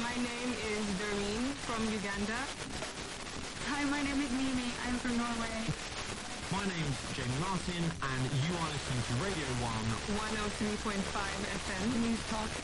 My name is Doreen from Uganda. Hi, my name is Mimi. I'm from Norway. My name's Jamie Martin, and you are listening to Radio 1 103.5 FM. News Talk